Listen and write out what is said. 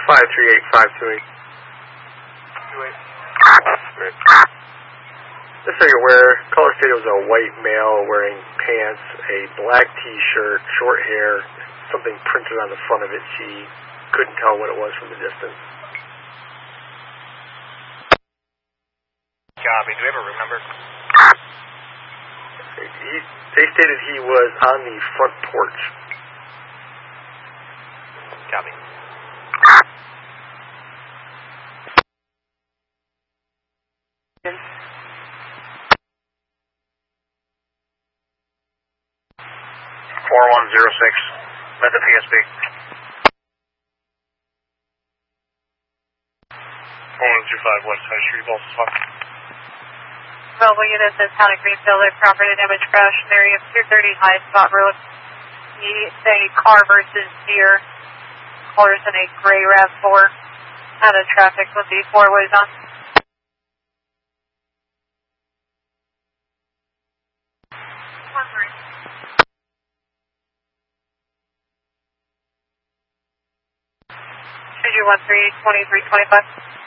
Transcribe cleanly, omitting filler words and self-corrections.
538-528. Just so you're aware, caller stated was a white male wearing pants, a black t-shirt, short hair, something printed on the front of it. She couldn't tell what it was from the distance. Copy. Do we have a room number? They stated he was on the front porch. Copy. Method PSB. 4125 West High Street, Balsas Park. Mobile units in town of Greenfield, a property damage crash in area of 230 High Spot Road. A car versus deer. Cars in a gray RAV4. Out of traffic with the four ways on. CG 13 2325.